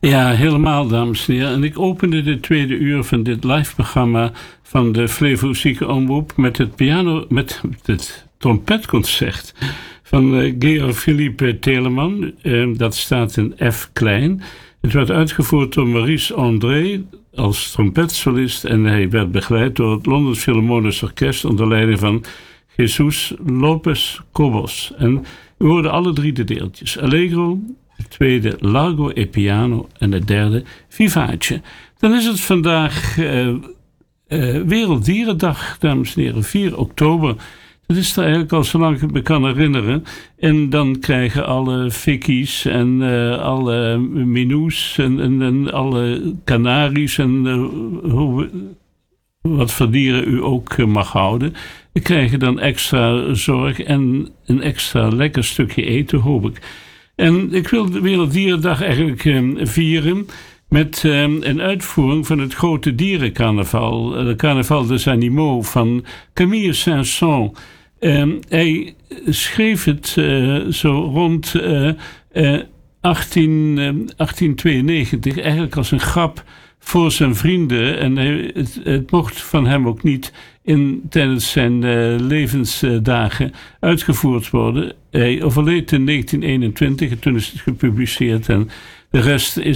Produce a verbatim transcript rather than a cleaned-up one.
Ja, helemaal, dames en heren. En ik opende de tweede uur van dit live-programma van de Flevo Ziekenomroep met het piano, met het trompetconcert van uh, Georg Philippe Telemann. Uh, dat staat in F klein. Het werd uitgevoerd door Maurice André als trompetsolist en hij werd begeleid door het Londens Philharmonisch Orkest onder leiding van Jesus Lopez Cobos. En we hoorden alle drie de deeltjes. Allegro, het tweede Largo e Piano en het derde Vivace. Dan is het vandaag uh, uh, Werelddierendag, dames en heren, vier oktober. Dat is er eigenlijk al zolang ik me kan herinneren. En dan krijgen alle fikkies en uh, alle minoes en, en, en alle kanaries en uh, hoe, wat voor dieren u ook uh, mag houden, krijgen dan extra zorg en een extra lekker stukje eten, hoop ik. En ik wil de Werelddierendag eigenlijk uh, vieren met uh, een uitvoering van het grote dierencarnaval. De Carnaval des Animaux van Camille Saint-Saëns. Uh, hij schreef het uh, zo rond uh, uh, achttien, uh, achttienhonderdtweeënnegentig eigenlijk als een grap voor zijn vrienden. En hij, het, het mocht van hem ook niet in, tijdens zijn uh, levensdagen uitgevoerd worden. Hij overleed in negentien eenentwintig en toen is het gepubliceerd en de rest is